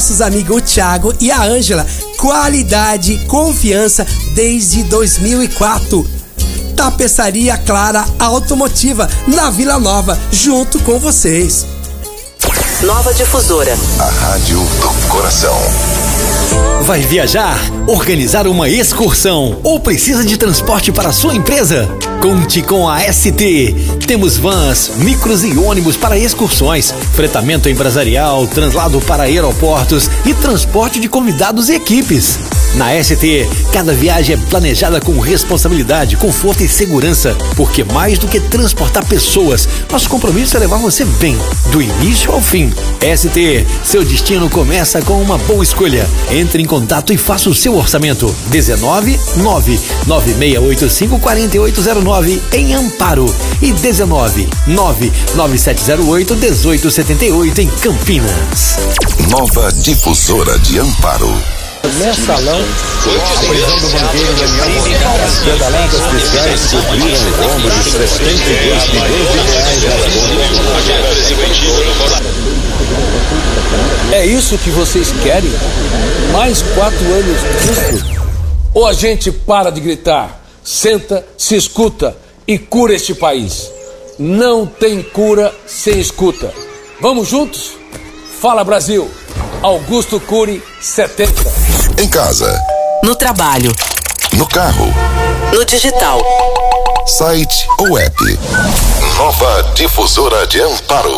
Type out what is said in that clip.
nossos amigos o Thiago e a Ângela. Qualidade, confiança desde 2004. Tapeçaria Clara Automotiva, na Vila Nova, junto com vocês. Nova Difusora. A rádio do coração. Vai viajar? Organizar uma excursão? Ou precisa de transporte para a sua empresa? Conte com a ST. Temos vans, micros e ônibus para excursões, fretamento empresarial, translado para aeroportos e transporte de convidados e equipes. Na ST, cada viagem é planejada com responsabilidade, conforto e segurança, porque mais do que transportar pessoas, nosso compromisso é levar você bem, do início ao fim. ST, seu destino começa com uma boa escolha. Entre em contato e faça o seu orçamento. 19 99685 4809 em Amparo e 19 99708 1878 em Campinas. Nova Difusora de Amparo. Mensalão, a prisão do banqueiro Daniel Monteiro. Pedaladas fiscais cobriram o rombo de 72 milhões de reais nas contas. É isso que vocês querem? Mais 4 anos disso? Ou a gente para de gritar, senta, se escuta e cura este país? Não tem cura sem escuta. Vamos juntos? Fala, Brasil! Augusto Cury, 70. Em casa. No trabalho. No carro. No digital. Site ou app. Nova Difusora de Amparo.